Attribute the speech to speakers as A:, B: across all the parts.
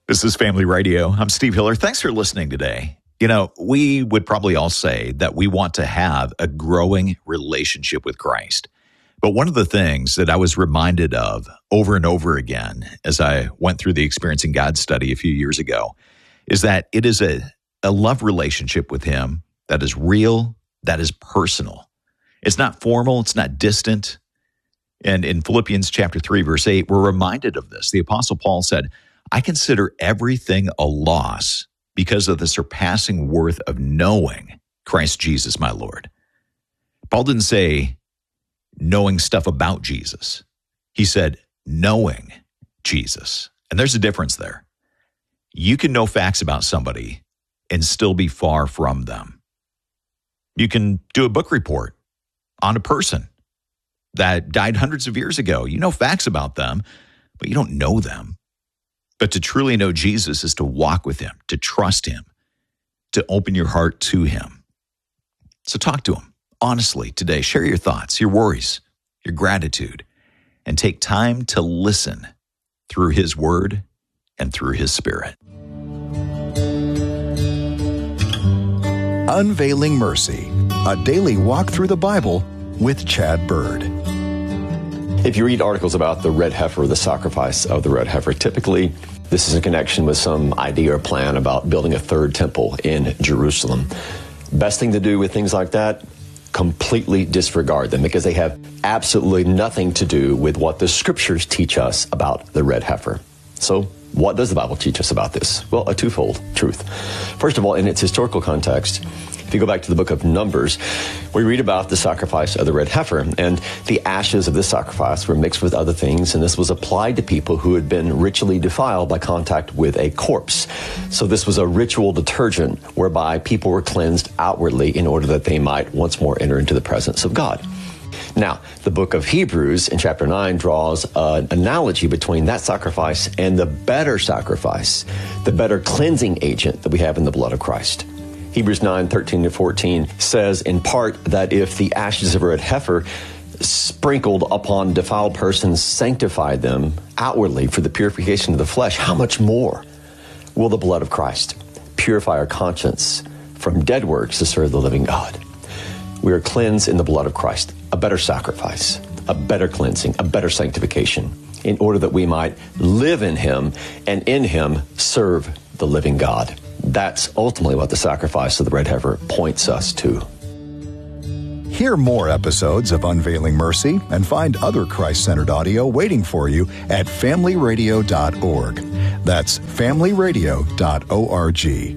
A: This is Family Radio. I'm Steve Hiller. Thanks for listening today. You know, we would probably all say that we want to have a growing relationship with Christ. But one of the things that I was reminded of over and over again as I went through the Experiencing God study a few years ago is that it is a love relationship with Him that is real, that is personal. It's not formal, it's not distant. And in Philippians chapter 3, verse 8, we're reminded of this. The Apostle Paul said, I consider everything a loss because of the surpassing worth of knowing Christ Jesus, my Lord. Paul didn't say knowing stuff about Jesus. He said knowing Jesus. And there's a difference there. You can know facts about somebody and still be far from them. You can do a book report on a person that died hundreds of years ago. You know facts about them, but you don't know them. But to truly know Jesus is to walk with Him, to trust Him, to open your heart to Him. So talk to Him honestly today. Share your thoughts, your worries, your gratitude, and take time to listen through His Word and through His Spirit.
B: Unveiling Mercy, a daily walk through the Bible with Chad Bird.
C: If you read articles about the red heifer, the sacrifice of the red heifer, typically this is in connection with some idea or plan about building a third temple in Jerusalem. Best thing to do with things like that, completely disregard them because they have absolutely nothing to do with what the Scriptures teach us about the red heifer. So what does the Bible teach us about this? Well, a twofold truth. First of all, in its historical context, if you go back to the book of Numbers, we read about the sacrifice of the red heifer, and the ashes of this sacrifice were mixed with other things, and this was applied to people who had been ritually defiled by contact with a corpse. So this was a ritual detergent whereby people were cleansed outwardly in order that they might once more enter into the presence of God. Now, the book of Hebrews in chapter 9 draws an analogy between that sacrifice and the better sacrifice, the better cleansing agent that we have in the blood of Christ. Hebrews 9:13-14 says in part that if the ashes of a red heifer sprinkled upon defiled persons sanctified them outwardly for the purification of the flesh, how much more will the blood of Christ purify our conscience from dead works to serve the living God? We are cleansed in the blood of Christ, a better sacrifice, a better cleansing, a better sanctification, in order that we might live in Him and in Him serve the living God. That's ultimately what the sacrifice of the red heifer points us to.
B: Hear more episodes of Unveiling Mercy and find other Christ-centered audio waiting for you at familyradio.org. That's familyradio.org.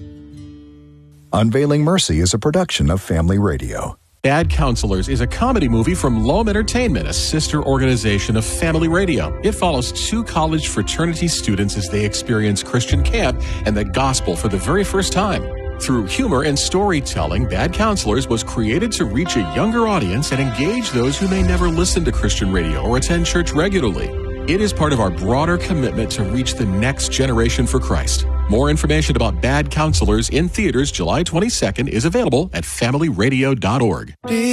B: Unveiling Mercy is a production of Family Radio.
D: Bad Counselors is a comedy movie from Loam Entertainment, a sister organization of Family Radio. It follows two college fraternity students as they experience Christian camp and the gospel for the very first time. Through humor and storytelling, Bad Counselors was created to reach a younger audience and engage those who may never listen to Christian radio or attend church regularly. It is part of our broader commitment to reach the next generation for Christ. More information about Bad Counselors in theaters July 22nd is available at familyradio.org.